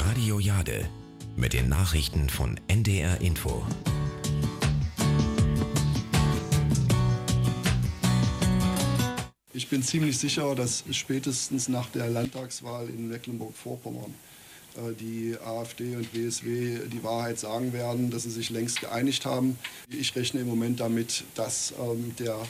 Radio Jade mit den Nachrichten von NDR Info. Ich bin ziemlich sicher, dass spätestens nach der Landtagswahl in Mecklenburg-Vorpommern die AfD und BSW die Wahrheit sagen werden, dass sie sich längst geeinigt haben. Ich rechne im Moment damit, dass mit der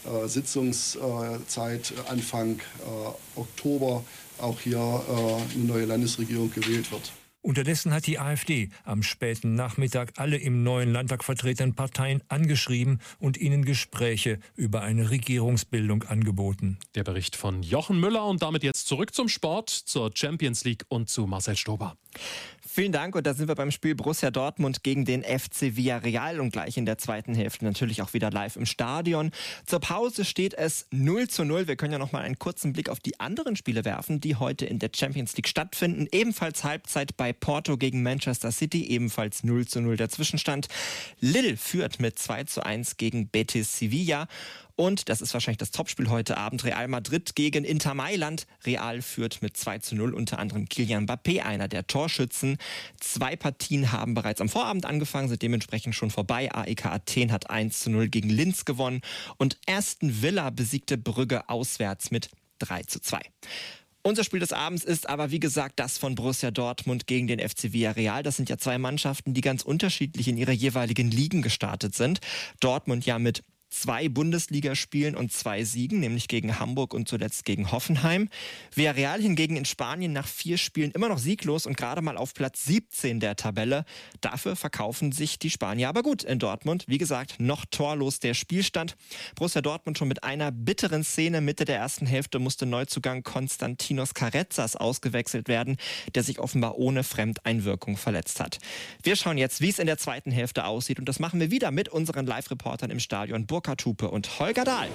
Sitzungszeit Anfang Oktober auch hier eine neue Landesregierung gewählt wird. Unterdessen hat die AfD am späten Nachmittag alle im neuen Landtag vertretenen Parteien angeschrieben und ihnen Gespräche über eine Regierungsbildung angeboten. Der Bericht von Jochen Müller und damit jetzt zurück zum Sport, zur Champions League und zu Marcel Stober. Vielen Dank und da sind wir beim Spiel Borussia Dortmund gegen den FC Villarreal und gleich in der zweiten Hälfte natürlich auch wieder live im Stadion. Zur Pause steht es 0:0. Wir können ja noch mal einen kurzen Blick auf die anderen Spiele werfen, die heute in der Champions League stattfinden. Ebenfalls Halbzeit bei Porto gegen Manchester City, ebenfalls 0:0 der Zwischenstand. Lille führt mit 2:1 gegen Betis Sevilla. Und das ist wahrscheinlich das Topspiel heute Abend, Real Madrid gegen Inter Mailand. Real führt mit 2:0, unter anderem Kylian Mbappé, einer der Torschützen. 2 Partien haben bereits am Vorabend angefangen, sind dementsprechend schon vorbei. AEK Athen hat 1:0 gegen Linz gewonnen und Aston Villa besiegte Brügge auswärts mit 3:2. Unser Spiel des Abends ist aber, wie gesagt, das von Borussia Dortmund gegen den FC Villarreal. Das sind ja 2 Mannschaften, die ganz unterschiedlich in ihre jeweiligen Ligen gestartet sind. Dortmund ja mit 2 Bundesligaspielen und 2 Siegen, nämlich gegen Hamburg und zuletzt gegen Hoffenheim. Villarreal hingegen in Spanien nach 4 Spielen immer noch sieglos und gerade mal auf Platz 17 der Tabelle. Dafür verkaufen sich die Spanier aber gut in Dortmund. Wie gesagt, noch torlos der Spielstand. Borussia Dortmund schon mit einer bitteren Szene. Mitte der ersten Hälfte musste Neuzugang Konstantinos Carrezzas ausgewechselt werden, der sich offenbar ohne Fremdeinwirkung verletzt hat. Wir schauen jetzt, wie es in der zweiten Hälfte aussieht und das machen wir wieder mit unseren Live-Reportern im Stadion Burkhard Hupe und Holger Dahl.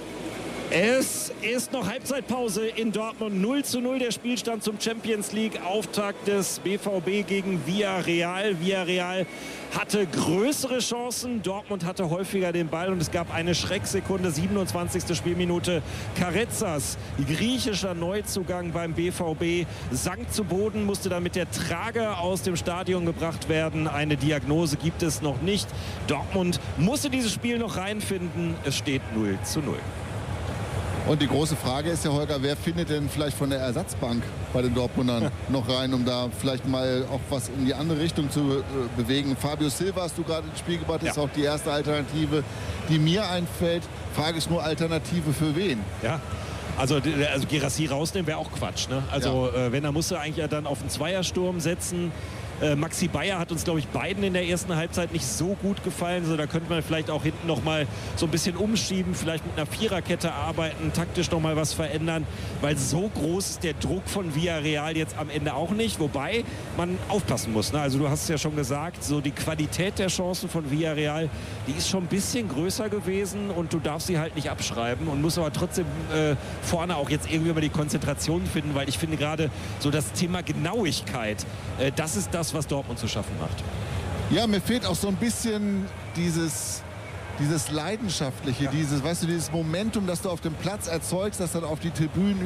Es ist noch Halbzeitpause in Dortmund. 0:0 der Spielstand zum Champions League Auftakt des BVB gegen Villarreal. Villarreal hatte größere Chancen. Dortmund hatte häufiger den Ball und es gab eine Schrecksekunde. 27. Spielminute. Carrezzas, griechischer Neuzugang beim BVB, sank zu Boden, musste dann mit der Trage aus dem Stadion gebracht werden. Eine Diagnose gibt es noch nicht. Dortmund musste dieses Spiel noch reinfinden. Es steht 0:0. Und die große Frage ist ja, Holger, wer findet denn vielleicht von der Ersatzbank bei den Dortmundern noch rein, um da vielleicht mal auch was in die andere Richtung zu bewegen? Fabio Silva hast du gerade ins Spiel gebracht, ist auch die erste Alternative, die mir einfällt. Frage ist nur, Alternative für wen? Ja. Also Guirassy rausnehmen wäre auch Quatsch. Ne? Also wenn, dann musst du eigentlich ja dann auf einen Zweiersturm setzen. Maxi Bayer hat uns, glaube ich, beiden in der ersten Halbzeit nicht so gut gefallen. Also da könnte man vielleicht auch hinten noch mal so ein bisschen umschieben, vielleicht mit einer Viererkette arbeiten, taktisch noch mal was verändern, weil so groß ist der Druck von Villarreal jetzt am Ende auch nicht. Wobei man aufpassen muss. Ne? Also du hast es ja schon gesagt, so die Qualität der Chancen von Villarreal, die ist schon ein bisschen größer gewesen und du darfst sie halt nicht abschreiben und musst aber trotzdem vorne auch jetzt irgendwie mal die Konzentration finden, weil ich finde gerade so das Thema Genauigkeit, das ist das, was Dortmund zu schaffen macht. Ja, mir fehlt auch so ein bisschen dieses Leidenschaftliche, dieses Momentum, das du auf dem Platz erzeugst, das dann auf die Tribünen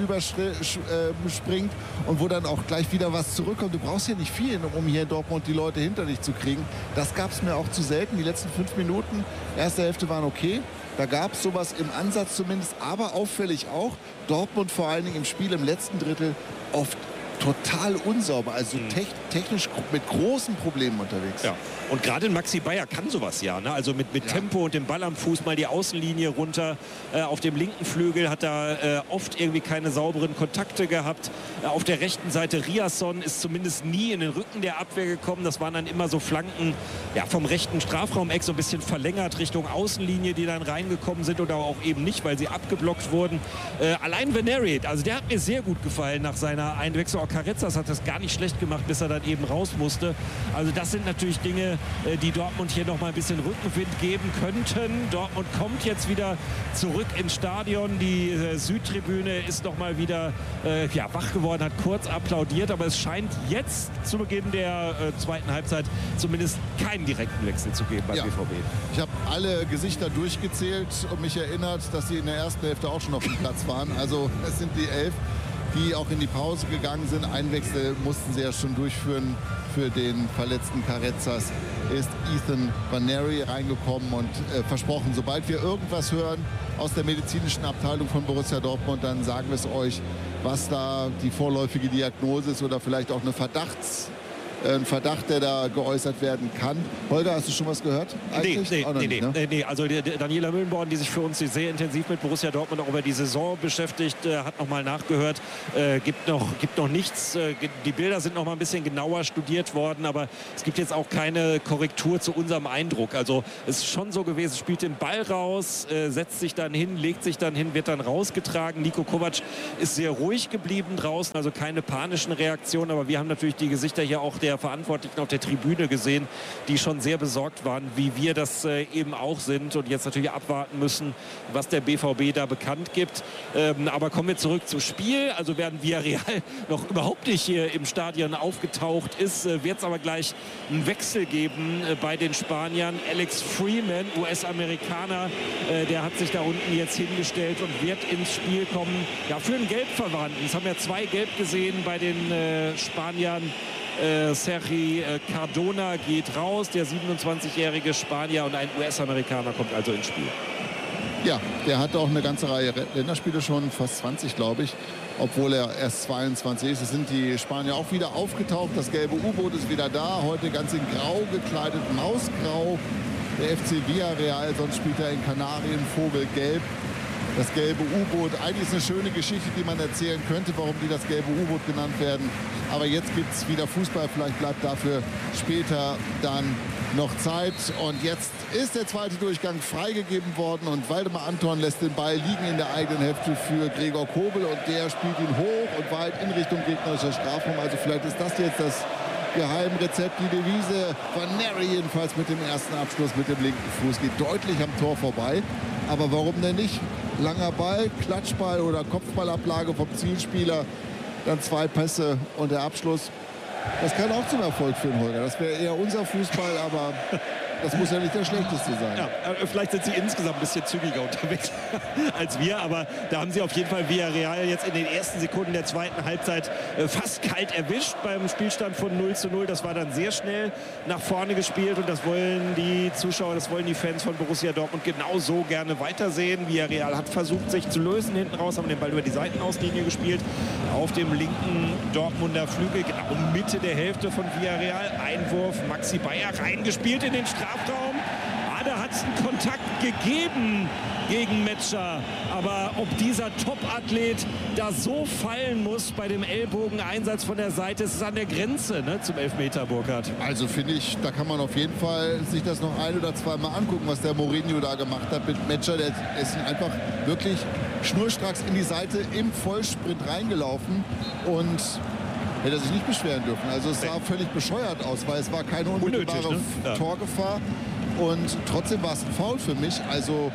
überspringt und wo dann auch gleich wieder was zurückkommt. Du brauchst ja nicht viel, um hier in Dortmund die Leute hinter dich zu kriegen. Das gab es mir auch zu selten. Die letzten 5 Minuten, erste Hälfte waren okay. Da gab es sowas im Ansatz zumindest, aber auffällig auch, Dortmund vor allen Dingen im Spiel im letzten Drittel oft total unsauber, also technisch mit großen Problemen unterwegs. Ja. Und gerade Maxi Bayer kann sowas ja. Ne? Also mit Tempo und dem Ball am Fuß mal die Außenlinie runter. Auf dem linken Flügel hat er oft irgendwie keine sauberen Kontakte gehabt. Auf der rechten Seite Riasson ist zumindest nie in den Rücken der Abwehr gekommen. Das waren dann immer so Flanken vom rechten Strafraumeck so ein bisschen verlängert Richtung Außenlinie, die dann reingekommen sind oder auch eben nicht, weil sie abgeblockt wurden. Allein Venerate, also der hat mir sehr gut gefallen nach seiner Einwechslung. Auch Carrezzas hat das gar nicht schlecht gemacht, bis er dann eben raus musste. Also das sind natürlich Dinge, die Dortmund hier noch mal ein bisschen Rückenwind geben könnten. Dortmund kommt jetzt wieder zurück ins Stadion. Die Südtribüne ist noch mal wieder wach geworden, hat kurz applaudiert. Aber es scheint jetzt zu Beginn der zweiten Halbzeit zumindest keinen direkten Wechsel zu geben beim BVB. Ich habe alle Gesichter durchgezählt und mich erinnert, dass sie in der ersten Hälfte auch schon auf dem Platz waren. Also es sind die 11. die auch in die Pause gegangen sind. Einwechsel mussten sie ja schon durchführen für den verletzten Carrezzas. Ist Ethan Vaneri reingekommen und versprochen, sobald wir irgendwas hören aus der medizinischen Abteilung von Borussia Dortmund, dann sagen wir es euch, was da die vorläufige Diagnose ist oder vielleicht auch ein Verdacht, der da geäußert werden kann. Holger, hast du schon was gehört? Nee. Also Daniela Müllenborn, die sich für uns sehr intensiv mit Borussia Dortmund auch über die Saison beschäftigt, hat nochmal nachgehört. Gibt noch nichts. Die Bilder sind noch mal ein bisschen genauer studiert worden, aber es gibt jetzt auch keine Korrektur zu unserem Eindruck. Also es ist schon so gewesen, spielt den Ball raus, setzt sich dann hin, legt sich dann hin, wird dann rausgetragen. Niko Kovac ist sehr ruhig geblieben draußen, also keine panischen Reaktionen, aber wir haben natürlich die Gesichter hier auch der Verantwortlichen auf der Tribüne gesehen, die schon sehr besorgt waren, wie wir das eben auch sind und jetzt natürlich abwarten müssen, was der BVB da bekannt gibt. Aber kommen wir zurück zum Spiel. Also während Villarreal noch überhaupt nicht hier im Stadion aufgetaucht ist, wird es aber gleich einen Wechsel geben bei den Spaniern. Alex Freeman, US-Amerikaner, der hat sich da unten jetzt hingestellt und wird ins Spiel kommen. Ja, für einen Gelbverwandten. Es haben ja 2 Gelb gesehen bei den Spaniern. Sergi Cardona geht raus, der 27-jährige Spanier, und ein US-Amerikaner kommt also ins Spiel. Ja, der hat auch eine ganze Reihe Länderspiele schon, fast 20, glaube ich, obwohl er erst 22 ist. Es sind die Spanier auch wieder aufgetaucht. Das gelbe U-Boot ist wieder da, heute ganz in grau gekleidet, mausgrau. Der FC Villarreal, sonst spielt er in Kanarien, Vogelgelb. Das gelbe U-Boot, eigentlich ist eine schöne Geschichte, die man erzählen könnte, warum die das gelbe U-Boot genannt werden. Aber jetzt gibt es wieder Fußball, vielleicht bleibt dafür später dann noch Zeit. Und jetzt ist der zweite Durchgang freigegeben worden und Waldemar Anton lässt den Ball liegen in der eigenen Hälfte für Gregor Kobel und der spielt ihn hoch und weit in Richtung gegnerischer Strafraum. Also vielleicht ist das jetzt das Geheimrezept, die Devise. Vaneri jedenfalls mit dem ersten Abschluss mit dem linken Fuß geht deutlich am Tor vorbei. Aber warum denn nicht? Langer Ball, Klatschball oder Kopfballablage vom Zielspieler, dann 2 Pässe und der Abschluss. Das kann auch zum Erfolg führen, Holger. Das wäre eher unser Fußball, aber das muss ja nicht der schlechteste sein. Ja, vielleicht sind sie insgesamt ein bisschen zügiger unterwegs als wir, aber da haben sie auf jeden Fall Villarreal jetzt in den ersten Sekunden der zweiten Halbzeit fast kalt erwischt beim Spielstand von 0:0. Das war dann sehr schnell nach vorne gespielt und das wollen die Zuschauer, das wollen die Fans von Borussia Dortmund genauso gerne weitersehen. Villarreal hat versucht, sich zu lösen hinten raus, haben den Ball über die Seitenauslinie gespielt, auf dem linken Dortmunder Flügel, genau Mitte der Hälfte von Villarreal. Einwurf, Maxi Bayer reingespielt in den Strafraum. Da hat es einen Kontakt gegeben gegen Metscher. Aber ob dieser Top-Athlet da so fallen muss bei dem Ellbogeneinsatz von der Seite, ist es an der Grenze, ne, zum Elfmeter, Burkhard. Also finde ich, da kann man auf jeden Fall sich das noch 1 oder 2 Mal angucken, was der Mourinho da gemacht hat mit Metscher. Der ist einfach wirklich schnurstracks in die Seite im Vollsprint reingelaufen und hätte sich nicht beschweren dürfen. Also es sah völlig bescheuert aus, weil es war keine unmittelbare Unnötig, ne? Torgefahr. Und trotzdem war es ein Foul für mich. Also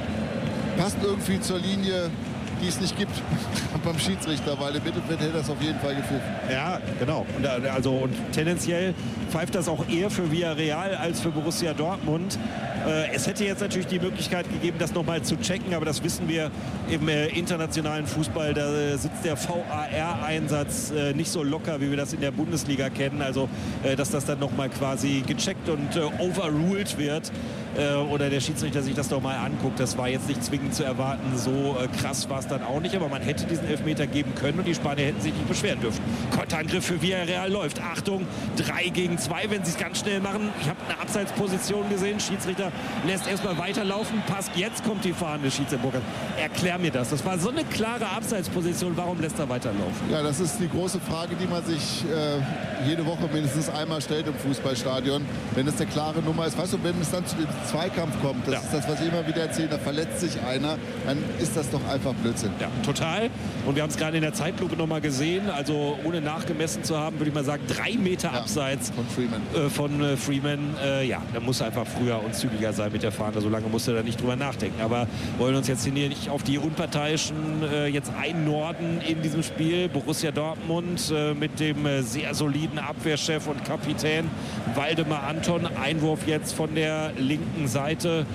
passt irgendwie zur Linie, die es nicht gibt beim Schiedsrichter, weil im Mittelfeld hätte das auf jeden Fall gepfiffen. Ja, genau. Und tendenziell pfeift das auch eher für Villarreal als für Borussia Dortmund. Es hätte jetzt natürlich die Möglichkeit gegeben, das nochmal zu checken, aber das wissen wir im internationalen Fußball. Da sitzt der VAR-Einsatz nicht so locker, wie wir das in der Bundesliga kennen. Also, dass das dann nochmal quasi gecheckt und overruled wird. Oder der Schiedsrichter sich das doch mal anguckt. Das war jetzt nicht zwingend zu erwarten. So krass war es dann auch nicht. Aber man hätte diesen Elfmeter geben können und die Spanier hätten sich nicht beschweren dürfen. Konterangriff für Villarreal läuft. Achtung, 3 gegen 2, wenn sie es ganz schnell machen. Ich habe eine Abseitsposition gesehen. Schiedsrichter lässt erstmal weiterlaufen. Passt, jetzt kommt die fahrende Schiedsrichter. Erklär mir das. Das war so eine klare Abseitsposition. Warum lässt er weiterlaufen? Ja, das ist die große Frage, die man sich jede Woche mindestens einmal stellt im Fußballstadion. Wenn es eine klare Nummer ist. Weißt du, wenn es dann zu dem Zweikampf kommt, das ist das, was ich immer wieder erzähle, da verletzt sich einer, dann ist das doch einfach Blödsinn. Ja, total. Und wir haben es gerade in der Zeitlupe noch mal gesehen, also ohne nachgemessen zu haben, würde ich mal sagen, 3 Meter abseits von Freeman. Ja, da muss er einfach früher und zügiger sein mit der Fahne. So lange muss er da nicht drüber nachdenken. Aber wollen uns jetzt hier nicht auf die Unparteiischen jetzt einnorden in diesem Spiel. Borussia Dortmund mit dem sehr soliden Abwehrchef und Kapitän Waldemar Anton. Einwurf jetzt von der linken Seite.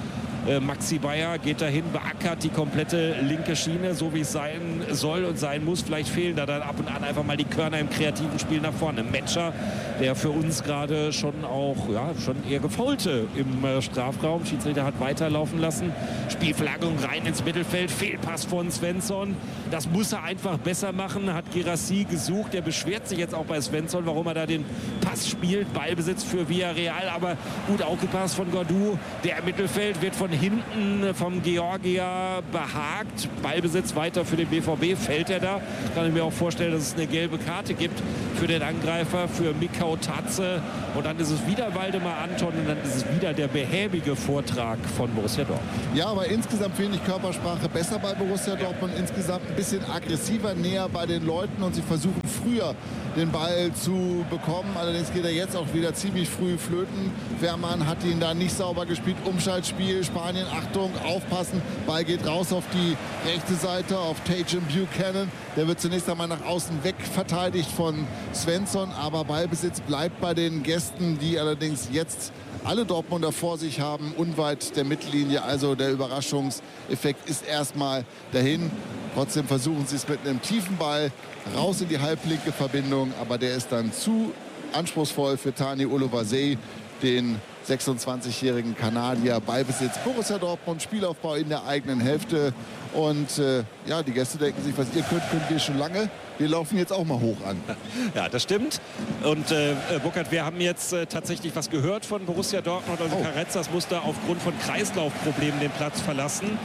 Maxi Bayer geht dahin, beackert die komplette linke Schiene, so wie es sein soll und sein muss. Vielleicht fehlen da dann ab und an einfach mal die Körner im kreativen Spiel nach vorne. Metscher, der für uns gerade schon auch, ja, schon eher gefaulte im Strafraum. Schiedsrichter hat weiterlaufen lassen. Spielverlagerung rein ins Mittelfeld. Fehlpass von Svensson. Das muss er einfach besser machen. Hat Guirassy gesucht. Der beschwert sich jetzt auch bei Svensson, warum er da den Pass spielt. Ballbesitz für Villarreal, aber gut aufgepasst von Gaudu. Der im Mittelfeld wird von hinten vom Georgier behagt. Ballbesitz weiter für den BVB. Fällt er da? Kann ich mir auch vorstellen, dass es eine gelbe Karte gibt für den Angreifer, für Mikau Tatze. Und dann ist es wieder Waldemar Anton und dann ist es wieder der behäbige Vortrag von Borussia Dortmund. Ja, aber insgesamt finde ich Körpersprache besser bei Borussia Dortmund. Insgesamt ein bisschen aggressiver, näher bei den Leuten und sie versuchen früher den Ball zu bekommen. Allerdings geht er jetzt auch wieder ziemlich früh flöten. Wehrmann hat ihn da nicht sauber gespielt. Umschaltspiel, Spanien, Achtung, aufpassen. Ball geht raus auf die rechte Seite, auf Tajon Buchanan. Der wird zunächst einmal nach außen weg verteidigt von Svensson. Aber Ballbesitz bleibt bei den Gästen, die allerdings jetzt alle Dortmunder vor sich haben, unweit der Mittellinie. Also der Überraschungseffekt ist erstmal dahin. Trotzdem versuchen sie es mit einem tiefen Ball raus in die halblinke Verbindung. Aber der ist dann zu anspruchsvoll für Tani Oluwase, den 26-jährigen Kanadier. Ballbesitz Borussia Dortmund, Spielaufbau in der eigenen Hälfte. Und ja, die Gäste denken sich, was ihr könnt wir schon lange. Wir laufen jetzt auch mal hoch an. Ja, das stimmt. Und Burkhard, wir haben jetzt tatsächlich was gehört von Borussia Dortmund. Also Carrezzas musste aufgrund von Kreislaufproblemen den Platz verlassen.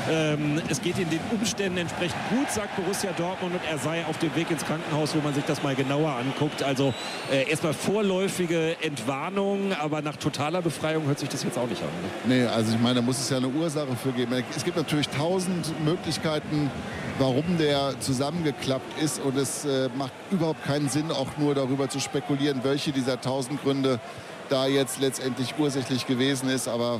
Es geht in den Umständen entsprechend gut, sagt Borussia Dortmund. Und er sei auf dem Weg ins Krankenhaus, wo man sich das mal genauer anguckt. Also erstmal vorläufige Entwarnung, aber nach totaler Befreiung hört sich das jetzt auch nicht an. Ne? Nee, also ich meine, da muss es ja eine Ursache für geben. Es gibt natürlich 1000 Möglichkeiten, warum der zusammengeklappt ist. Und es macht überhaupt keinen Sinn, auch nur darüber zu spekulieren, welche dieser 1000 Gründe da jetzt letztendlich ursächlich gewesen ist. Aber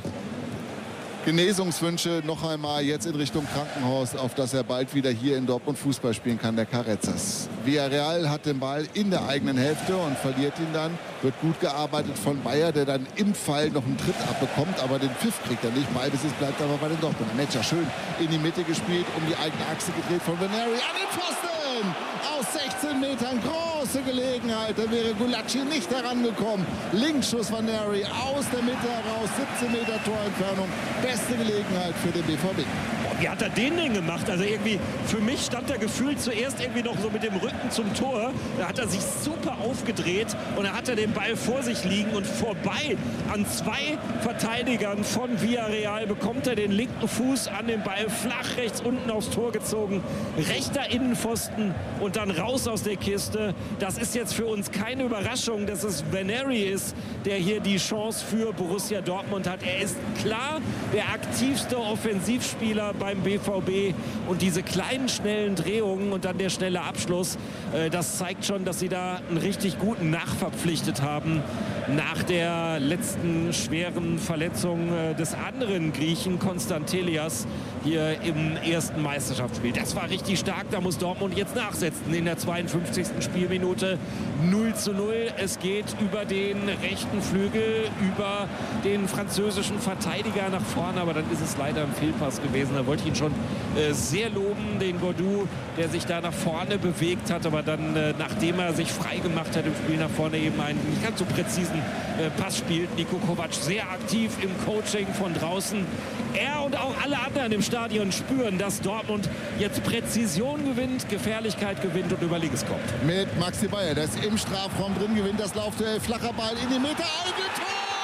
Genesungswünsche noch einmal jetzt in Richtung Krankenhaus, auf dass er bald wieder hier in Dortmund Fußball spielen kann, der Carrezzas. Villarreal hat den Ball in der eigenen Hälfte und verliert ihn dann. Wird gut gearbeitet von Bayer, der dann im Fall noch einen Tritt abbekommt, aber den Pfiff kriegt er nicht. Ballbesitz bleibt aber bei den Dortmunder. Metscher schön in die Mitte gespielt, um die eigene Achse gedreht von Veneri an den Pfosten! Aus 16 Metern, große Gelegenheit. Da wäre Gulacsi nicht herangekommen. Linksschuss von Neri aus der Mitte heraus, 17 Meter Torentfernung. Beste Gelegenheit für den BVB. Wie hat er den denn gemacht? Also irgendwie, für mich stand er gefühlt zuerst irgendwie noch so mit dem Rücken zum Tor. Da hat er sich super aufgedreht und da hat er den Ball vor sich liegen und vorbei an zwei Verteidigern von Villarreal bekommt er den linken Fuß an den Ball flach rechts unten aufs Tor gezogen. Rechter Innenpfosten und dann raus aus der Kiste. Das ist jetzt für uns keine Überraschung, dass es Veneri ist, der hier die Chance für Borussia Dortmund hat. Er ist klar der aktivste Offensivspieler beim BVB und diese kleinen schnellen Drehungen und dann der schnelle Abschluss, das zeigt schon, dass sie da einen richtig guten nachverpflichtet haben nach der letzten schweren Verletzung des anderen Griechen Konstantelias hier im ersten Meisterschaftsspiel. Das war richtig stark, da muss Dortmund jetzt nachsetzen in der 52. Spielminute. 0:0. Es geht über den rechten Flügel, über den französischen Verteidiger nach vorne, aber dann ist es leider ein Fehlpass gewesen. Da wollte ich ihn schon sehr loben, den Gaudu, der sich da nach vorne bewegt hat, aber dann, nachdem er sich frei gemacht hat im Spiel nach vorne, eben einen nicht ganz so präzisen Pass spielt. Niko Kovac sehr aktiv im Coaching von draußen. Er und auch alle anderen im Stadion spüren, dass Dortmund jetzt Präzision gewinnt, Gefährlichkeit gewinnt und über Links kommt. Mit Maxi Bayer, der ist im Strafraum drin, gewinnt das Laufduell, flacher Ball in die Mitte, Eigentor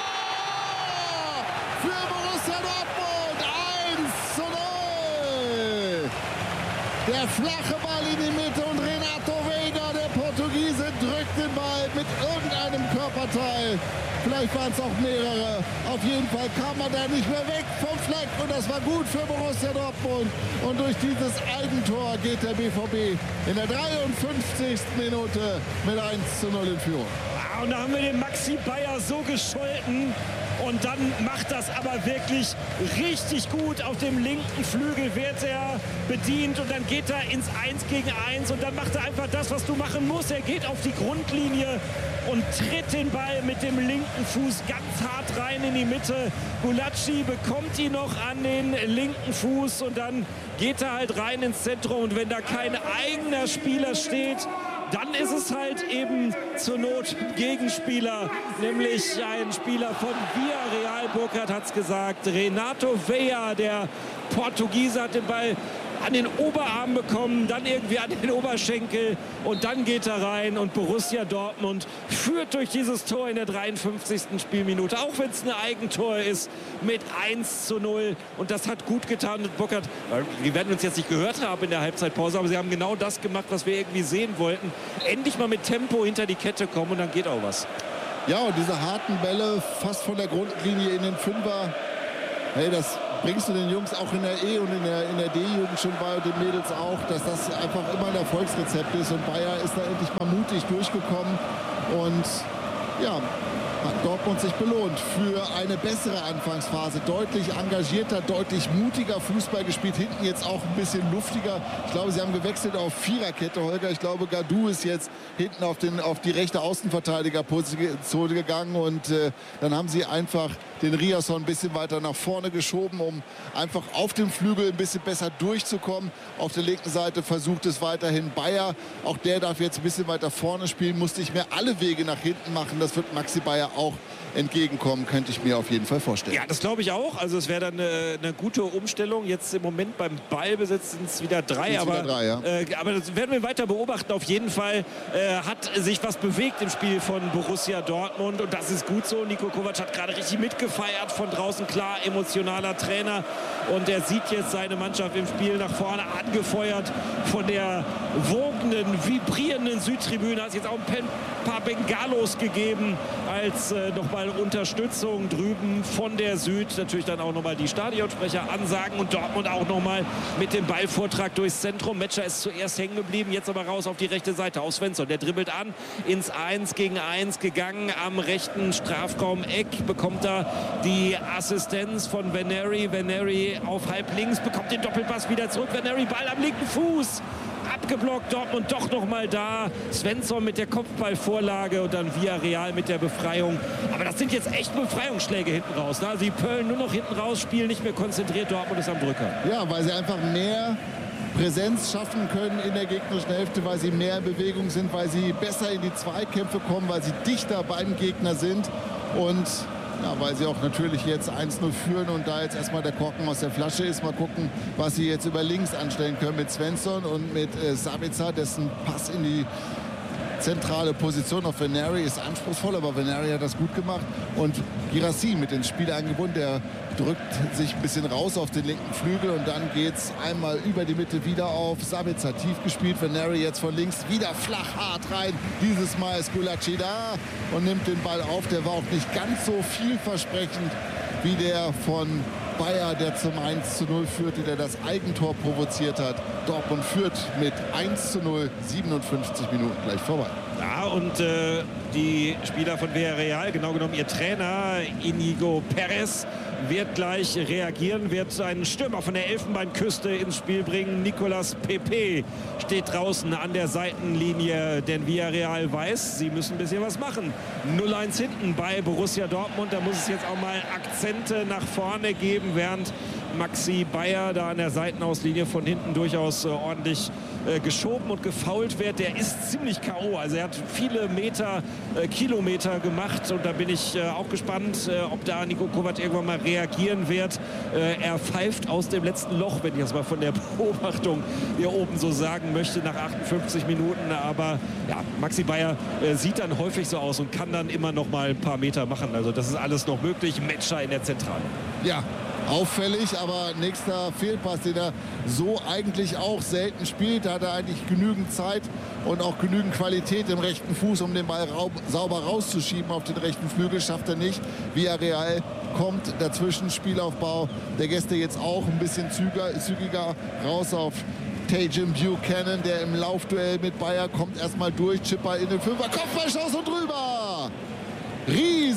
für Borussia Dortmund, 1:0. Der flache Ball in die Mitte und Renato Veiga, der Portugiese, drückt den Ball mit irgendeinem Körperteil. Vielleicht waren es auch mehrere. Auf jeden Fall kam er da nicht mehr weg vom Fleck und das war gut für Borussia Dortmund. Und durch dieses Eigentor geht der BVB in der 53. Minute mit 1:0 in Führung. Ja, und da haben wir den Maxi Bayer so gescholten. Und dann macht das aber wirklich richtig gut. Auf dem linken Flügel wird er bedient und dann geht er ins 1 gegen 1 und dann macht er einfach das, was du machen musst. Er geht auf die Grundlinie und tritt den Ball mit dem linken Fuß ganz hart rein in die Mitte. Gulácsi bekommt ihn noch an den linken Fuß und dann geht er halt rein ins Zentrum. Und wenn da kein eigener Spieler steht, dann ist es halt eben zur Not Gegenspieler, nämlich ein Spieler von Villarreal. Burkhard hat es gesagt, Renato Veiga, der Portugiese, hat den Ball an den Oberarm bekommen, dann irgendwie an den Oberschenkel und dann geht er rein und Borussia Dortmund führt durch dieses Tor in der 53. Spielminute, auch wenn es ein Eigentor ist, mit 1:0 und das hat gut getan. Und Burkhard, wir werden uns jetzt nicht gehört haben in der Halbzeitpause, aber sie haben genau das gemacht, was wir irgendwie sehen wollten. Endlich mal mit Tempo hinter die Kette kommen und dann geht auch was. Ja, und diese harten Bälle fast von der Grundlinie in den Fünfer, hey, das bringst du den Jungs auch in der E- und in der D-Jugend schon bei und den Mädels auch, dass das einfach immer ein Erfolgsrezept ist. Und Bayer ist da endlich mal mutig durchgekommen und ja, hat Dortmund sich belohnt für eine bessere Anfangsphase. Deutlich engagierter, deutlich mutiger Fußball gespielt. Hinten jetzt auch ein bisschen luftiger. Ich glaube, sie haben gewechselt auf Viererkette, Holger. Ich glaube, Gadou ist jetzt hinten auf die rechte Außenverteidigerposition gegangen. Und dann haben sie einfach den Riasson ein bisschen weiter nach vorne geschoben, um einfach auf dem Flügel ein bisschen besser durchzukommen. Auf der linken Seite versucht es weiterhin Bayer. Auch der darf jetzt ein bisschen weiter vorne spielen, muss nicht mehr alle Wege nach hinten machen. Das wird Maxi Bayer auch entgegenkommen, könnte ich mir auf jeden Fall vorstellen. Ja, das glaube ich auch. Also es wäre dann eine gute Umstellung. Jetzt im Moment beim Ballbesitz sind es wieder drei. Aber das werden wir weiter beobachten. Auf jeden Fall hat sich was bewegt im Spiel von Borussia Dortmund. Und das ist gut so. Niko Kovac hat gerade richtig mitgefeiert von draußen. Klar, emotionaler Trainer. Und er sieht jetzt seine Mannschaft im Spiel nach vorne angefeuert von der wogenden, vibrierenden Südtribüne. Hat es jetzt auch ein paar Bengalos gegeben als nochmal Unterstützung drüben von der Süd. Natürlich dann auch nochmal die Stadionsprecher ansagen und Dortmund auch nochmal mit dem Ballvortrag durchs Zentrum. Metscher ist zuerst hängen geblieben, jetzt aber raus auf die rechte Seite. Auf Svensson, der dribbelt an, ins 1 gegen 1 gegangen. Am rechten Strafraum-Eck bekommt er die Assistenz von Veneri. Veneri auf halb links, bekommt den Doppelpass wieder zurück. Veneri, Ball am linken Fuß. Abgeblockt, Dortmund doch noch mal da. Svensson mit der Kopfballvorlage und dann Villarreal mit der Befreiung. Aber das sind jetzt echt Befreiungsschläge hinten raus. Ne? Sie pöllen nur noch hinten raus, spielen nicht mehr konzentriert. Dortmund ist am Drücker. Ja, weil sie einfach mehr Präsenz schaffen können in der gegnerischen Hälfte, weil sie mehr in Bewegung sind, weil sie besser in die Zweikämpfe kommen, weil sie dichter beim Gegner sind und ja, weil sie auch natürlich jetzt 1:0 führen und da jetzt erstmal der Korken aus der Flasche ist. Mal gucken, was sie jetzt über links anstellen können mit Svensson und mit Sabitzer, dessen Pass in die zentrale Position auf Veneri ist anspruchsvoll, aber Veneri hat das gut gemacht. Und Guirassy mit ins Spiel eingebunden, der drückt sich ein bisschen raus auf den linken Flügel und dann geht es einmal über die Mitte wieder auf Sabitzer. Tief gespielt, Veneri jetzt von links wieder flach hart rein. Dieses Mal ist Gulácsi da und nimmt den Ball auf. Der war auch nicht ganz so vielversprechend wie der von Bayer, der zum 1:0 führte, der das Eigentor provoziert hat. Dortmund führt mit 1:0, 57 Minuten gleich vorbei. Ja, und die Spieler von Villarreal, genau genommen ihr Trainer Inigo Perez, wird gleich reagieren, wird einen Stürmer von der Elfenbeinküste ins Spiel bringen. Nicolas Pepe steht draußen an der Seitenlinie, denn Villarreal weiß, sie müssen ein bisschen was machen. 0:1 hinten bei Borussia Dortmund, da muss es jetzt auch mal Akzente nach vorne geben, während Maxi Bayer da an der Seitenauslinie von hinten durchaus ordentlich geschoben und gefoult wird. Der ist ziemlich K.O. Also er hat viele Kilometer gemacht und da bin ich auch gespannt, ob da Niko Kovac irgendwann mal reagieren wird. Er pfeift aus dem letzten Loch, wenn ich das mal von der Beobachtung hier oben so sagen möchte, nach 58 Minuten. Aber ja, Maxi Bayer sieht dann häufig so aus und kann dann immer noch mal ein paar Meter machen. Also das ist alles noch möglich. Metscher in der Zentrale. Ja, auffällig, aber nächster Fehlpass, den er so eigentlich auch selten spielt. Da hat er eigentlich genügend Zeit und auch genügend Qualität im rechten Fuß, um den Ball sauber rauszuschieben auf den rechten Flügel. Schafft er nicht. Villarreal kommt dazwischen, Spielaufbau der Gäste jetzt auch ein bisschen zügiger raus auf Tajim Buchanan, der im Laufduell mit Bayer kommt erstmal durch, Chipper in den Fünfer, Kopfballschuss und drüber.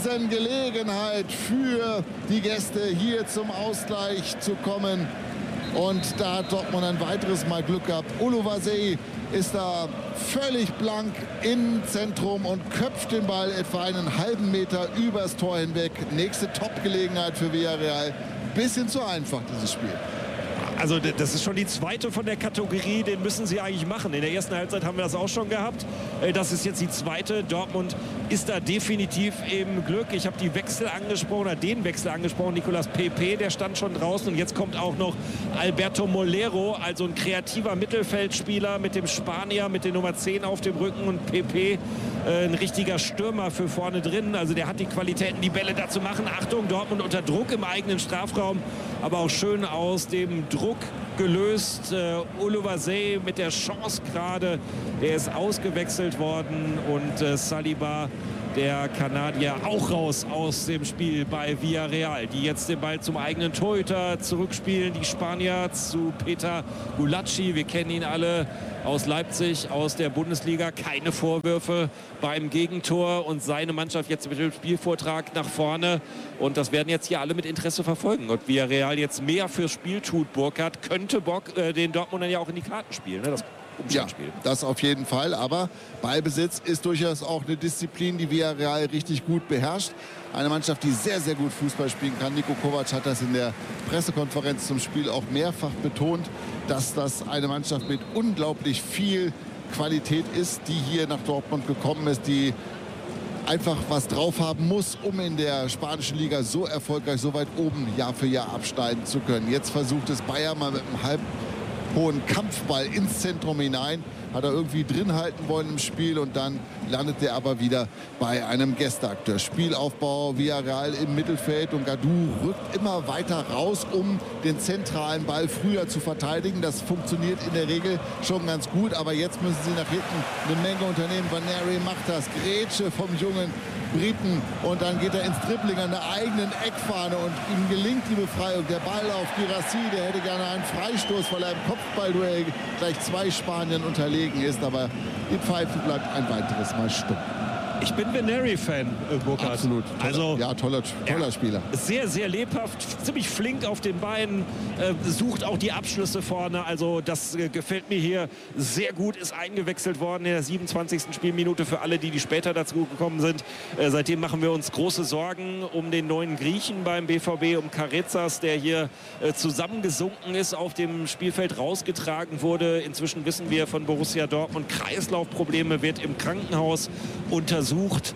Riesengelegenheit für die Gäste, hier zum Ausgleich zu kommen. Und da hat Dortmund ein weiteres Mal Glück gehabt. Oluwaseyi ist da völlig blank im Zentrum und köpft den Ball etwa einen halben Meter übers Tor hinweg. Nächste Top-Gelegenheit für Villarreal. Bisschen zu einfach, dieses Spiel. Also das ist schon die zweite von der Kategorie, den müssen sie eigentlich machen. In der ersten Halbzeit haben wir das auch schon gehabt. Das ist jetzt die zweite. Dortmund ist da definitiv im Glück. Ich habe die Wechsel angesprochen, oder den Wechsel angesprochen. Nicolas Pepe, der stand schon draußen. Und jetzt kommt auch noch Alberto Molero, also ein kreativer Mittelfeldspieler mit dem Spanier, mit der Nummer 10 auf dem Rücken. Und Pepe, ein richtiger Stürmer für vorne drin. Also der hat die Qualitäten, die Bälle da zu machen. Achtung, Dortmund unter Druck im eigenen Strafraum. Aber auch schön aus dem Druck gelöst. Oluwaseyi mit der Chance gerade. Der ist ausgewechselt worden. Und Saliba, der Kanadier, auch raus aus dem Spiel bei Villarreal, die jetzt den Ball zum eigenen Torhüter zurückspielen. Die Spanier zu Peter Gulacsi. Wir kennen ihn alle aus Leipzig, aus der Bundesliga. Keine Vorwürfe beim Gegentor und seine Mannschaft jetzt mit dem Spielvortrag nach vorne. Und das werden jetzt hier alle mit Interesse verfolgen. Und Villarreal jetzt mehr fürs Spiel tut, Burkhardt, könnte den Dortmundern ja auch in die Karten spielen. Ne? Ja, das auf jeden Fall. Aber Ballbesitz ist durchaus auch eine Disziplin, die Villarreal richtig gut beherrscht. Eine Mannschaft, die sehr, sehr gut Fußball spielen kann. Niko Kovac hat das in der Pressekonferenz zum Spiel auch mehrfach betont, dass das eine Mannschaft mit unglaublich viel Qualität ist, die hier nach Dortmund gekommen ist, die einfach was drauf haben muss, um in der spanischen Liga so erfolgreich, so weit oben Jahr für Jahr absteigen zu können. Jetzt versucht es Bayern mal mit einem hohen Kampfball ins Zentrum hinein. Hat er irgendwie drin halten wollen im Spiel und dann landet er aber wieder bei einem Gästeakteur. Spielaufbau Villarreal im Mittelfeld und Gadou rückt immer weiter raus, um den zentralen Ball früher zu verteidigen. Das funktioniert in der Regel schon ganz gut, aber jetzt müssen sie nach hinten eine Menge unternehmen. Vaneri macht das. Grätsche vom jungen Briten und dann geht er ins Dribbling an der eigenen Eckfahne und ihm gelingt die Befreiung. Der Ball auf Guirassy, der hätte gerne einen Freistoß, weil er im Kopfballduell gleich 2 Spaniern unterlegen ist, aber die Pfeife bleibt ein weiteres Mal stumm. Ich bin Vaneri-Fan, Burkhardt. Absolut. Toller Spieler. Sehr, sehr lebhaft, ziemlich flink auf den Beinen, sucht auch die Abschlüsse vorne. Also das gefällt mir hier sehr gut. Ist eingewechselt worden in der 27. Spielminute für alle, die später dazu gekommen sind. Seitdem machen wir uns große Sorgen um den neuen Griechen beim BVB, um Carezas, der hier zusammengesunken ist, auf dem Spielfeld rausgetragen wurde. Inzwischen wissen wir von Borussia Dortmund, Kreislaufprobleme, wird im Krankenhaus untersucht.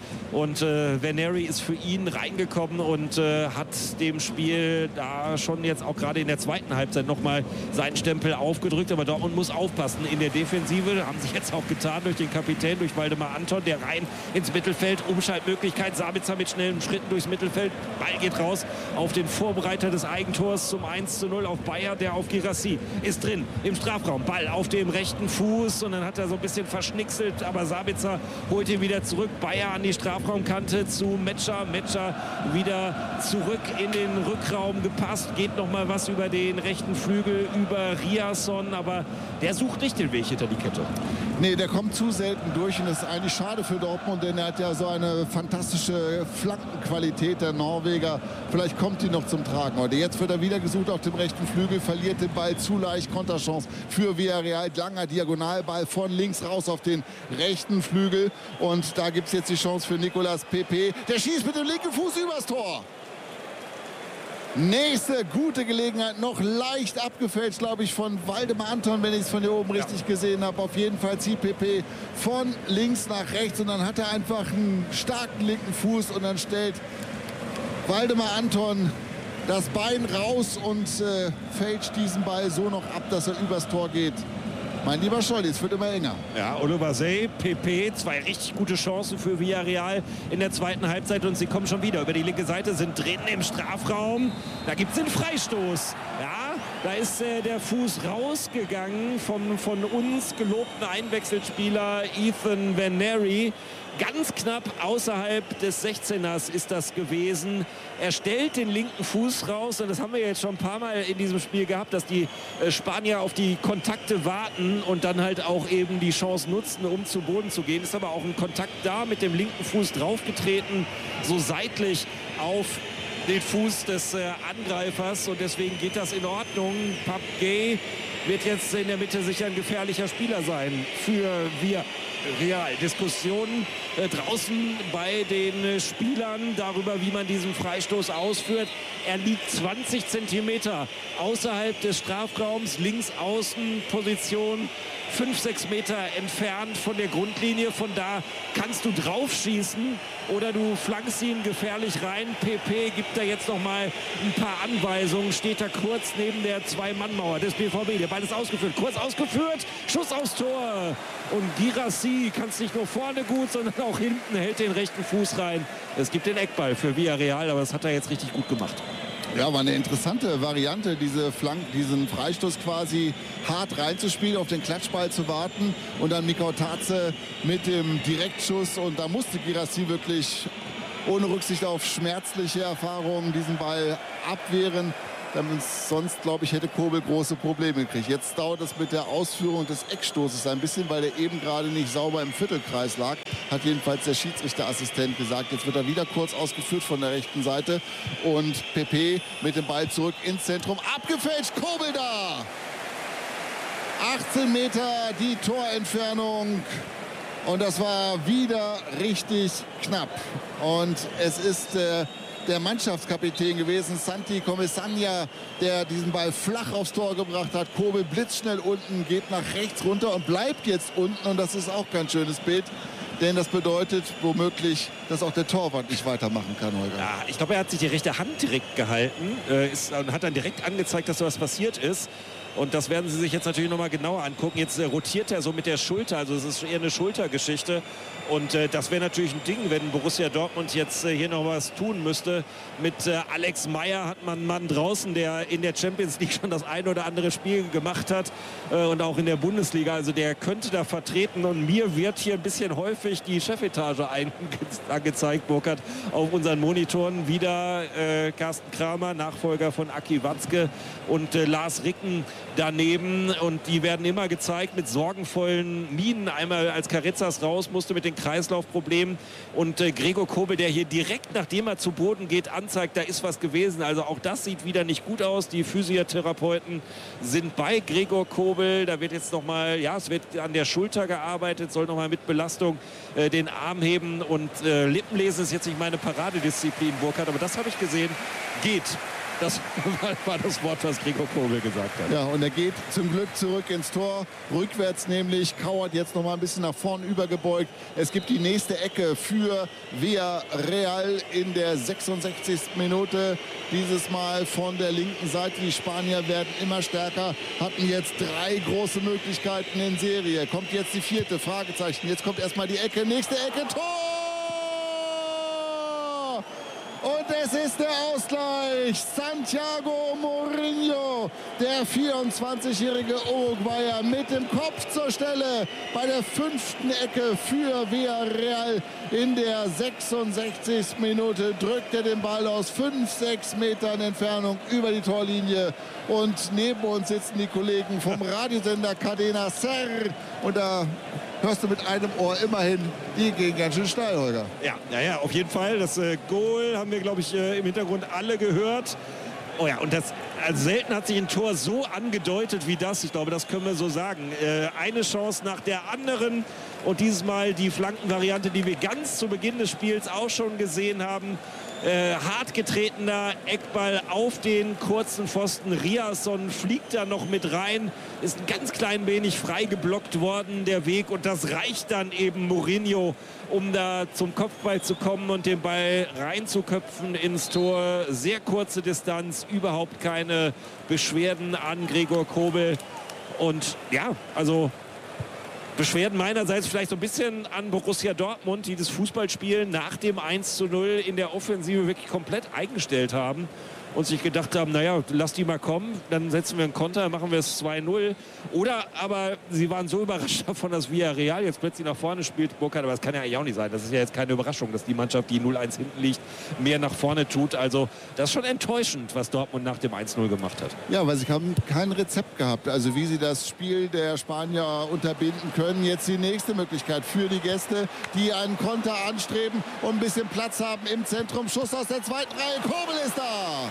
Und Vaneri ist für ihn reingekommen und hat dem Spiel da schon jetzt auch gerade in der zweiten Halbzeit nochmal seinen Stempel aufgedrückt. Aber Dortmund muss aufpassen. In der Defensive haben sich jetzt auch getan durch den Kapitän, durch Waldemar Anton, der rein ins Mittelfeld, Umschaltmöglichkeit, Sabitzer mit schnellen Schritten durchs Mittelfeld. Ball geht raus auf den Vorbereiter des Eigentors zum 1:0 auf Bayer, der auf Guirassy ist drin im Strafraum. Ball auf dem rechten Fuß und dann hat er so ein bisschen verschnickselt, aber Sabitzer holt ihn wieder zurück. Bayer an die Strafraumkante zu Metscher. Metscher wieder zurück in den Rückraum gepasst. Geht noch mal was über den rechten Flügel, über Riasson. Aber der sucht nicht den Weg hinter die Kette. Nee, der kommt zu selten durch. Und das ist eigentlich schade für Dortmund, denn er hat ja so eine fantastische Flankenqualität, der Norweger. Vielleicht kommt die noch zum Tragen heute. Jetzt wird er wieder gesucht auf dem rechten Flügel, verliert den Ball zu leicht. Konterchance für Villarreal. Langer Diagonalball von links raus auf den rechten Flügel. Und da gibt es jetzt die Chance für Nicolas Pepe. Der schießt mit dem linken Fuß übers Tor. Nächste gute Gelegenheit, noch leicht abgefälscht, glaube ich, von Waldemar Anton, wenn ich es von hier oben richtig gesehen habe. Auf jeden Fall zieht Pepe von links nach rechts und dann hat er einfach einen starken linken Fuß und dann stellt Waldemar Anton das Bein raus und fälscht diesen Ball so noch ab, dass er übers Tor geht. Mein lieber Scholli, es wird immer enger. Ja, Oluwaseyi, Pepe, 2 richtig gute Chancen für Villarreal in der zweiten Halbzeit und sie kommen schon wieder über die linke Seite, sind drin im Strafraum. Da gibt es den Freistoß. Ja, Da ist der Fuß rausgegangen vom von uns gelobten Einwechselspieler Ethan Van Nery. Ganz knapp außerhalb des 16ers ist das gewesen. Er stellt den linken Fuß raus und das haben wir jetzt schon ein paar Mal in diesem Spiel gehabt, dass die Spanier auf die Kontakte warten und dann halt auch eben die Chance nutzen, um zu Boden zu gehen. Ist aber auch ein Kontakt da, mit dem linken Fuß draufgetreten, so seitlich auf den Fuß des Angreifers und deswegen geht das in Ordnung. Pape Gueye wird jetzt in der Mitte sicher ein gefährlicher Spieler sein für Villarreal. Diskussionen draußen bei den Spielern darüber, wie man diesen Freistoß ausführt. Er liegt 20 Zentimeter außerhalb des Strafraums, links außen Position 5-6 Meter entfernt von der Grundlinie. Von da kannst du drauf schießen oder du flankst ihn gefährlich rein. PP gibt da jetzt noch mal ein paar Anweisungen. Steht da kurz neben der Zwei-Mann-Mauer des BVB. Der Ball ist ausgeführt. Kurz ausgeführt. Schuss aufs Tor. Und Guirassy kann es nicht nur vorne gut, sondern auch hinten hält den rechten Fuß rein. Es gibt den Eckball für Villarreal, aber das hat er jetzt richtig gut gemacht. Ja, war eine interessante Variante, diesen Freistoß quasi hart reinzuspielen, auf den Klatschball zu warten und dann Mikau Tatze mit dem Direktschuss. Und da musste Guirassy wirklich ohne Rücksicht auf schmerzliche Erfahrungen diesen Ball abwehren. Sonst, glaube ich, hätte Kobel große Probleme gekriegt. Jetzt dauert es mit der Ausführung des Eckstoßes ein bisschen, weil er eben gerade nicht sauber im Viertelkreis lag. Hat jedenfalls der Schiedsrichterassistent gesagt. Jetzt wird er wieder kurz ausgeführt von der rechten Seite. Und Pepe mit dem Ball zurück ins Zentrum. Abgefälscht, Kobel da! 18 Meter die Torentfernung. Und das war wieder richtig knapp. Und es ist der Mannschaftskapitän gewesen, Santi Comesaña, der diesen Ball flach aufs Tor gebracht hat. Kobel blitzschnell unten, geht nach rechts runter und bleibt jetzt unten. Und das ist auch kein schönes Bild, denn das bedeutet womöglich, dass auch der Torwart nicht weitermachen kann, Holger. Ja, ich glaube, er hat sich die rechte Hand direkt gehalten und hat dann direkt angezeigt, dass da was passiert ist. Und das werden Sie sich jetzt natürlich noch mal genauer angucken. Jetzt rotiert er so mit der Schulter, also es ist eher eine Schultergeschichte. Und das wäre natürlich ein Ding, wenn Borussia Dortmund jetzt hier noch was tun müsste. Mit Alex Meyer hat man einen Mann draußen, der in der Champions League schon das ein oder andere Spiel gemacht hat und auch in der Bundesliga. Also der könnte da vertreten. Und mir wird hier ein bisschen häufig die Chefetage angezeigt, Burkhard, auf unseren Monitoren. Wieder Carsten Kramer, Nachfolger von Aki Watzke und Lars Ricken daneben. Und die werden immer gezeigt mit sorgenvollen Mienen. Einmal als Carrezzas raus musste mit den Kreislaufproblemen und Gregor Kobel, der hier direkt, nachdem er zu Boden geht, anzeigt, da ist was gewesen. Also auch das sieht wieder nicht gut aus. Die Physiotherapeuten sind bei Gregor Kobel. Da wird jetzt nochmal, ja, es wird an der Schulter gearbeitet, soll nochmal mit Belastung den Arm heben. Und Lippenlesen ist jetzt nicht meine Paradedisziplin, Burkhard, aber das habe ich gesehen. Geht. Das war das Wort, was Gregor Kobel gesagt hat. Ja, und er geht zum Glück zurück ins Tor. Rückwärts nämlich, kauert jetzt noch mal ein bisschen nach vorn übergebeugt. Es gibt die nächste Ecke für Villarreal in der 66. Minute. Dieses Mal von der linken Seite. Die Spanier werden immer stärker, hatten jetzt 3 große Möglichkeiten in Serie. Kommt jetzt die 4. Fragezeichen. Jetzt kommt erstmal die Ecke. Nächste Ecke, Tor! Und es ist der Ausgleich. Santiago Mourinho, der 24-jährige Uruguayer, mit dem Kopf zur Stelle bei der 5. Ecke für Villarreal. In der 66. Minute drückt er den Ball aus 5-6 Metern Entfernung über die Torlinie. Und neben uns sitzen die Kollegen vom Radiosender Cadena Ser. Und da hörst du mit einem Ohr immerhin, die gehen ganz schön steil, Holger. Ja, auf jeden Fall. Das Goal haben wir, glaube ich, im Hintergrund alle gehört. Oh ja, und das, also selten hat sich ein Tor so angedeutet wie das. Ich glaube, das können wir so sagen. Eine Chance nach der anderen. Und dieses Mal die Flankenvariante, die wir ganz zu Beginn des Spiels auch schon gesehen haben. Hart getretener Eckball auf den kurzen Pfosten. Riasson fliegt da noch mit rein. Ist ein ganz klein wenig frei geblockt worden, der Weg. Und das reicht dann eben Mourinho, um da zum Kopfball zu kommen und den Ball reinzuköpfen ins Tor. Sehr kurze Distanz, überhaupt keine Beschwerden an Gregor Kobel. Und ja, also Beschwerden meinerseits vielleicht so ein bisschen an Borussia Dortmund, die das Fußballspiel nach dem 1:0 in der Offensive wirklich komplett eingestellt haben. und sich gedacht haben, naja, lass die mal kommen, dann setzen wir einen Konter, machen wir es 2-0. Oder aber sie waren so überrascht davon, dass Villarreal jetzt plötzlich nach vorne spielt. Burkhardt, aber das kann ja eigentlich auch nicht sein. Das ist ja jetzt keine Überraschung, dass die Mannschaft, die 0-1 hinten liegt, mehr nach vorne tut. Also das ist schon enttäuschend, was Dortmund nach dem 1-0 gemacht hat. Ja, weil sie haben kein Rezept gehabt. Also wie sie das Spiel der Spanier unterbinden können. Jetzt die nächste Möglichkeit für die Gäste, die einen Konter anstreben und ein bisschen Platz haben im Zentrum. Schuss aus der zweiten Reihe. Kobel ist da.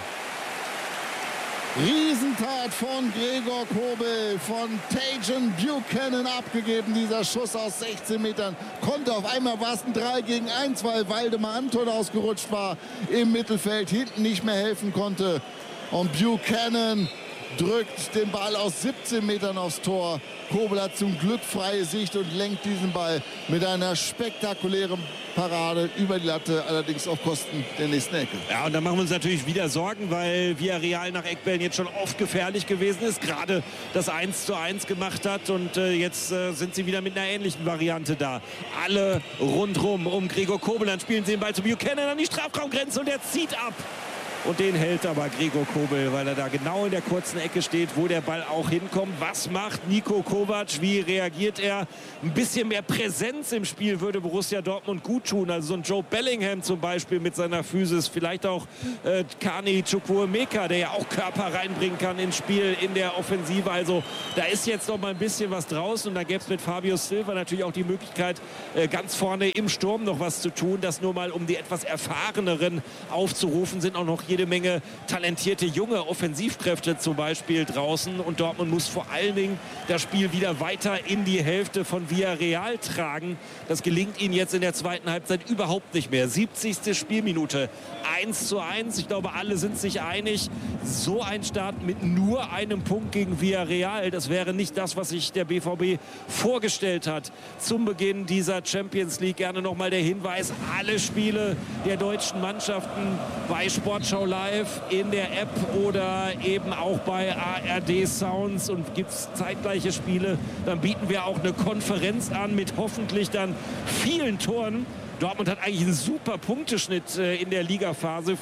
Riesentat von Gregor Kobel, von Tajon Buchanan abgegeben. Dieser Schuss aus 16 Metern. Konnte auf einmal war es ein 3 gegen 1, weil Waldemar Anton ausgerutscht war im Mittelfeld, hinten nicht mehr helfen konnte. Und Buchanan drückt den Ball aus 17 Metern aufs Tor. Kobel hat zum Glück freie Sicht und lenkt diesen Ball mit einer spektakulären Parade über die Latte, allerdings auf Kosten der nächsten Ecke. Ja, und da machen wir uns natürlich wieder Sorgen, weil Villarreal nach Eckbällen jetzt schon oft gefährlich gewesen ist, gerade das 1:1 gemacht hat und jetzt sind sie wieder mit einer ähnlichen Variante da. Alle rundrum um Gregor Kobel, dann spielen sie den Ball zu Buchanan an die Strafraumgrenze und der zieht ab. Und den hält aber Gregor Kobel, weil er da genau in der kurzen Ecke steht, wo der Ball auch hinkommt. Was macht Niko Kovac? Wie reagiert er? Ein bisschen mehr Präsenz im Spiel würde Borussia Dortmund gut tun. Also so ein Joe Bellingham zum Beispiel mit seiner Physis. Vielleicht auch Kani Chukwuemeka, der ja auch Körper reinbringen kann ins Spiel, in der Offensive. Also da ist jetzt noch mal ein bisschen was draußen. Und da gäbe es mit Fabio Silva natürlich auch die Möglichkeit, ganz vorne im Sturm noch was zu tun. Das nur mal, um die etwas Erfahreneren aufzurufen, sind auch noch jede Menge talentierte junge Offensivkräfte zum Beispiel draußen. Und Dortmund muss vor allen Dingen das Spiel wieder weiter in die Hälfte von Villarreal tragen. Das gelingt ihnen jetzt in der zweiten Halbzeit überhaupt nicht mehr. 70. Spielminute, 1:1. Ich glaube, alle sind sich einig. So ein Start mit nur einem Punkt gegen Villarreal, das wäre nicht das, was sich der BVB vorgestellt hat zum Beginn dieser Champions League. Gerne nochmal der Hinweis, alle Spiele der deutschen Mannschaften bei Sportschau Live in der App oder eben auch bei ARD Sounds, und gibt es zeitgleiche Spiele, dann bieten wir auch eine Konferenz an mit hoffentlich dann vielen Toren. Dortmund hat eigentlich einen super Punkteschnitt in der Ligaphase.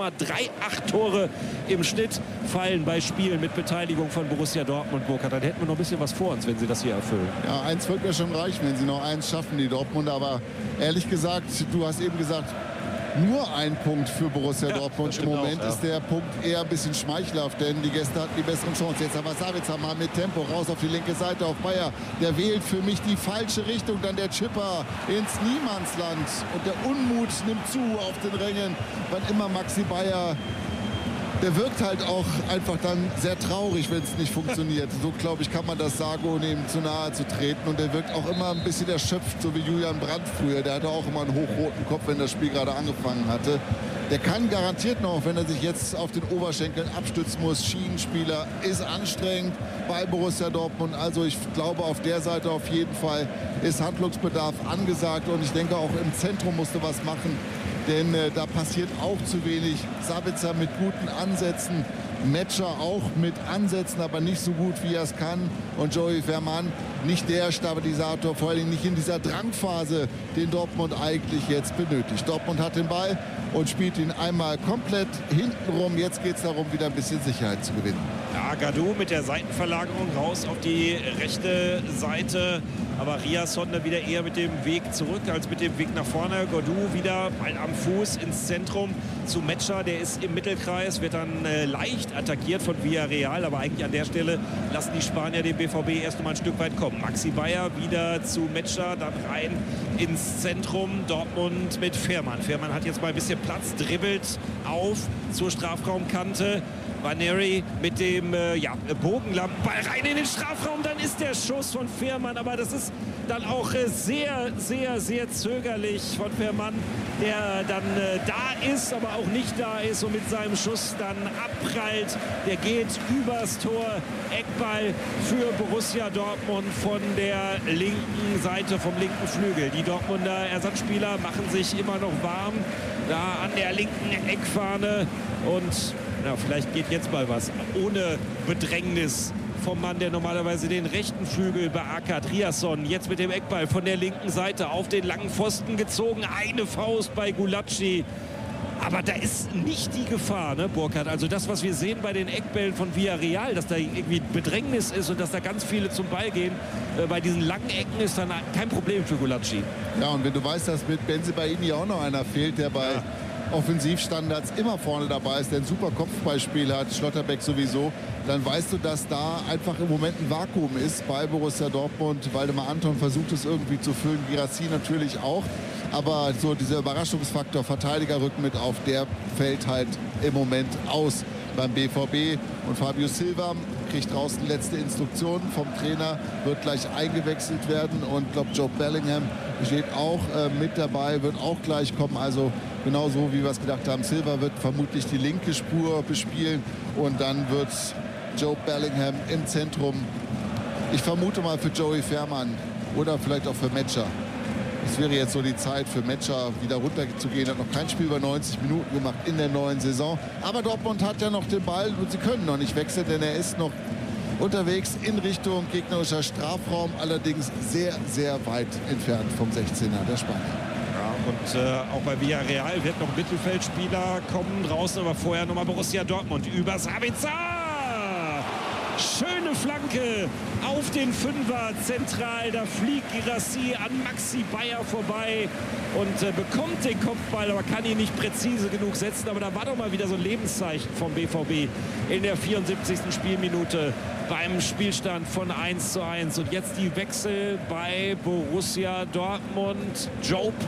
4,38 Tore im Schnitt fallen bei Spielen mit Beteiligung von Borussia Dortmund. Burkhardt, dann hätten wir noch ein bisschen was vor uns, wenn sie das hier erfüllen. Ja, eins wird mir schon reichen, wenn sie noch eins schaffen, die Dortmunder. Aber ehrlich gesagt, du hast eben gesagt, nur ein Punkt für Borussia Dortmund. Im Moment ist der Punkt eher ein bisschen schmeichelhaft, denn die Gäste hatten die besseren Chancen. Jetzt aber Sabitzer mal mit Tempo raus auf die linke Seite auf Bayer. Der wählt für mich die falsche Richtung. Dann der Chipper ins Niemandsland. Und der Unmut nimmt zu auf den Rängen, wann immer Maxi Bayer. Der wirkt halt auch einfach dann sehr traurig, wenn es nicht funktioniert. So, glaube ich, kann man das sagen, ohne ihm zu nahe zu treten. Und der wirkt auch immer ein bisschen erschöpft, so wie Julian Brandt früher. Der hatte auch immer einen hochroten Kopf, wenn das Spiel gerade angefangen hatte. Der kann garantiert noch, wenn er sich jetzt auf den Oberschenkeln abstützen muss. Schienenspieler ist anstrengend bei Borussia Dortmund. Also ich glaube, auf der Seite auf jeden Fall ist Handlungsbedarf angesagt. Und ich denke, auch im Zentrum musste was machen. Denn da passiert auch zu wenig. Sabitzer mit guten Ansätzen, Metscher auch mit Ansätzen, aber nicht so gut, wie er es kann. Und Joey Veerman nicht der Stabilisator, vor allem nicht in dieser Drangphase, den Dortmund eigentlich jetzt benötigt. Dortmund hat den Ball und spielt ihn einmal komplett hintenrum. Jetzt geht es darum, wieder ein bisschen Sicherheit zu gewinnen. Ja, Gadou mit der Seitenverlagerung raus auf die rechte Seite. Aber Riasson dann wieder eher mit dem Weg zurück als mit dem Weg nach vorne. Gadou wieder Ball am Fuß ins Zentrum zu Metscher. Der ist im Mittelkreis, wird dann leicht attackiert von Villarreal. Aber eigentlich an der Stelle lassen die Spanier den BVB erst noch mal ein Stück weit kommen. Maxi Bayer wieder zu Metscher, dann rein ins Zentrum. Dortmund mit Veerman. Veerman hat jetzt mal ein bisschen Platz, dribbelt auf zur Strafraumkante. Vaneri mit dem Bogenlampenball rein in den Strafraum. Dann ist der Schuss von Veerman. Aber das ist dann auch sehr, sehr, sehr zögerlich von Veerman, der dann da ist, aber auch nicht da ist und mit seinem Schuss dann abprallt. Der geht übers Tor. Eckball für Borussia Dortmund von der linken Seite, vom linken Flügel. Die Dortmunder Ersatzspieler machen sich immer noch warm da an der linken Eckfahne. Und ja, vielleicht geht jetzt mal was ohne Bedrängnis vom Mann, der normalerweise den rechten Flügel beackert. Riasson jetzt mit dem Eckball von der linken Seite auf den langen Pfosten gezogen. Eine Faust bei Gulacsi. Aber da ist nicht die Gefahr, ne, Burkhard? Also das, was wir sehen bei den Eckbällen von Villarreal, dass da irgendwie Bedrängnis ist und dass da ganz viele zum Ball gehen, bei diesen langen Ecken ist dann kein Problem für Gulacsi. Ja, und wenn du weißt, dass mit Bensebaini auch noch einer fehlt, der bei Offensivstandards immer vorne dabei ist, der ein super Kopfballspiel hat, Schlotterbeck sowieso, dann weißt du, dass da einfach im Moment ein Vakuum ist bei Borussia Dortmund. Waldemar Anton versucht es irgendwie zu füllen, Guirassy natürlich auch. Aber so dieser Überraschungsfaktor Verteidigerrücken mit auf, der fällt halt im Moment aus beim BVB. Und Fabio Silva kriegt draußen letzte Instruktionen vom Trainer, wird gleich eingewechselt werden. Und ich glaube, Joe Bellingham steht auch mit dabei, wird auch gleich kommen. Also genauso wie wir es gedacht haben, Silva wird vermutlich die linke Spur bespielen. Und dann wird Joe Bellingham im Zentrum. Ich vermute mal für Joey Veerman oder vielleicht auch für Metscher. Es wäre jetzt so die Zeit für Metscher wieder runterzugehen. Hat noch kein Spiel über 90 Minuten gemacht in der neuen Saison. Aber Dortmund hat ja noch den Ball und sie können noch nicht wechseln, denn er ist noch unterwegs in Richtung gegnerischer Strafraum. Allerdings sehr, sehr weit entfernt vom 16er der Spanier. Und auch bei Villarreal wird noch Mittelfeldspieler kommen draußen, aber vorher nochmal Borussia Dortmund über Sabitzer. Schöne Flanke auf den Fünfer zentral. Da fliegt Guirassy an Maxi Bayer vorbei und bekommt den Kopfball, aber kann ihn nicht präzise genug setzen. Aber da war doch mal wieder so ein Lebenszeichen vom BVB in der 74. Spielminute beim Spielstand von 1:1. Und jetzt die Wechsel bei Borussia Dortmund. Joe